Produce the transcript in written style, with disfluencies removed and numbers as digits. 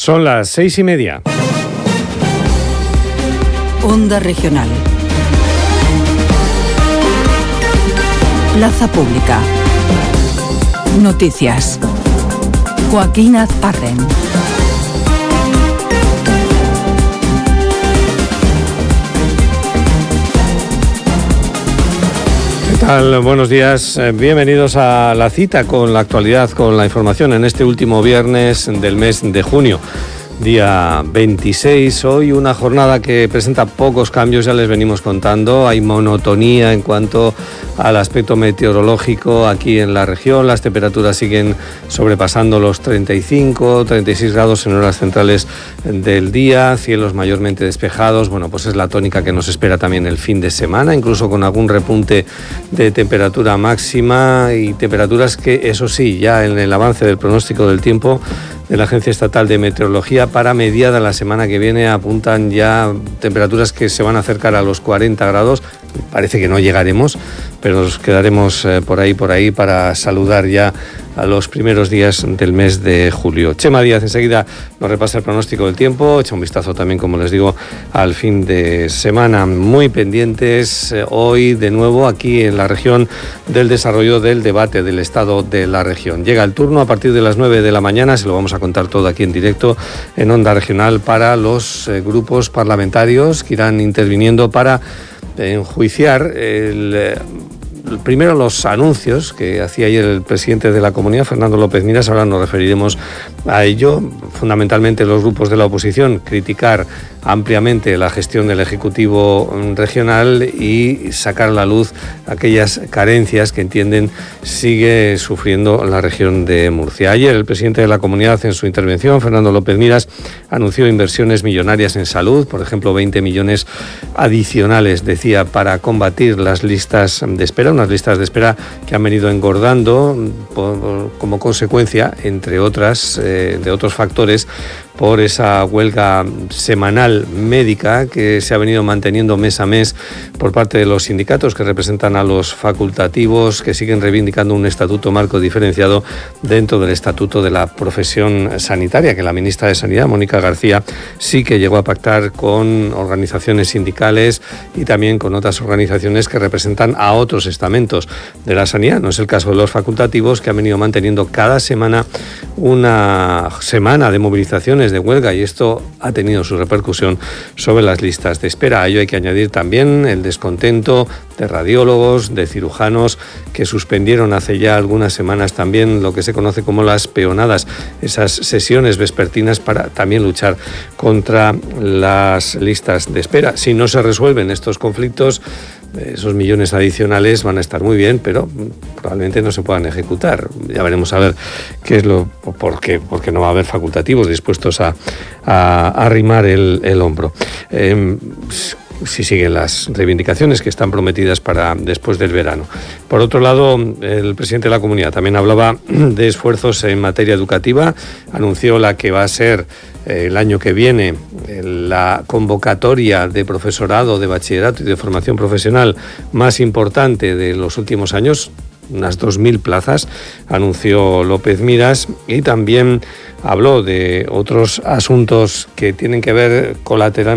Son las 6:30. Onda Regional. Plaza Pública. Noticias. Joaquín Azparren. ¿Qué tal? Buenos días. Bienvenidos a la cita con la actualidad, con la información en este último viernes del mes de junio. Día 26, hoy una jornada que presenta pocos cambios, ya les venimos contando. Hay monotonía en cuanto al aspecto meteorológico aquí en la región. Las temperaturas siguen sobrepasando los 35, 36 grados en horas centrales del día, cielos mayormente despejados. Bueno, pues es la tónica que nos espera también el fin de semana, incluso con algún repunte de temperatura máxima y temperaturas que, eso sí, ya en el avance del pronóstico del tiempo de la Agencia Estatal de Meteorología, para mediada la semana que viene apuntan ya temperaturas que se van a acercar a los 40 grados. Parece que no llegaremos, pero nos quedaremos por ahí para saludar ya a los primeros días del mes de julio. Chema Díaz enseguida nos repasa el pronóstico del tiempo, echa un vistazo también, como les digo, al fin de semana. Muy pendientes hoy de nuevo aquí en la región del desarrollo del debate del estado de la región. Llega el turno a partir de las 9 de la mañana, se lo vamos a contar todo aquí en directo en Onda Regional para los grupos parlamentarios que irán interviniendo para enjuiciar primero los anuncios que hacía ayer el presidente de la comunidad, Fernando López Miras. Ahora nos referiremos a ello. Fundamentalmente los grupos de la oposición criticar ampliamente la gestión del Ejecutivo regional y sacar a la luz aquellas carencias que entienden sigue sufriendo la región de Murcia. Ayer el presidente de la comunidad, en su intervención, Fernando López Miras, anunció inversiones millonarias en salud, por ejemplo 20 millones adicionales, decía, para combatir las listas de espera, unas listas de espera que han venido engordando como consecuencia, entre otras, de otros factores, por esa huelga semanal médica que se ha venido manteniendo mes a mes por parte de los sindicatos que representan a los facultativos, que siguen reivindicando un estatuto marco diferenciado dentro del estatuto de la profesión sanitaria, que la ministra de Sanidad, Mónica García, sí que llegó a pactar con organizaciones sindicales y también con otras organizaciones que representan a otros estamentos de la sanidad. No es el caso de los facultativos, que han venido manteniendo cada semana una semana de movilizaciones de huelga, y esto ha tenido su repercusión sobre las listas de espera. A ello hay que añadir también el descontento de radiólogos, de cirujanos, que suspendieron hace ya algunas semanas también lo que se conoce como las peonadas, esas sesiones vespertinas para también luchar contra las listas de espera. Si no se resuelven estos conflictos, esos millones adicionales van a estar muy bien, pero probablemente no se puedan ejecutar. Ya veremos a ver qué es por qué no va a haber facultativos dispuestos a arrimar el hombro. Si siguen las reivindicaciones que están prometidas para después del verano. Por otro lado, el presidente de la comunidad también hablaba de esfuerzos en materia educativa. Anunció la que va a ser el año que viene la convocatoria de profesorado, de bachillerato y de formación profesional más importante de los últimos años, unas 2.000 plazas, anunció López Miras, y también habló de otros asuntos que tienen que ver colateralmente